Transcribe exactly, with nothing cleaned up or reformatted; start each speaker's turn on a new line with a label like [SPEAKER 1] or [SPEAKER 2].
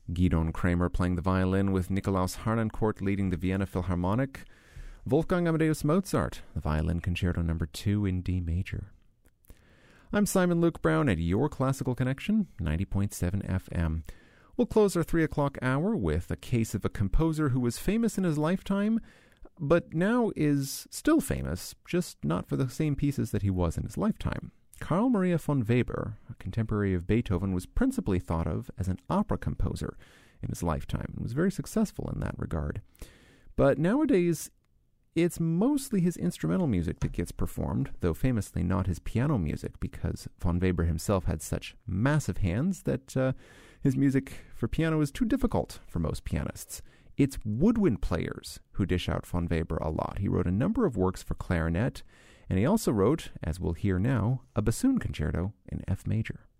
[SPEAKER 1] Gidon Kramer playing the violin with Nikolaus Harnoncourt leading the Vienna Philharmonic. Wolfgang Amadeus Mozart, the Violin Concerto number two in D major. I'm Simon Luke Brown at your Classical Connection, ninety point seven F M. We'll close our three o'clock hour with a case of a composer who was famous in his lifetime, but now is still famous, just not for the same pieces that he was in his lifetime. Carl Maria von Weber, a contemporary of Beethoven, was principally thought of as an opera composer in his lifetime and was very successful in that regard. But nowadays, it's mostly his instrumental music that gets performed, though famously not his piano music, because von Weber himself had such massive hands that uh, his music for piano is too difficult for most pianists. It's woodwind players who dish out von Weber a lot. He wrote a number of works for clarinet, and he also wrote, as we'll hear now, a bassoon concerto in F major.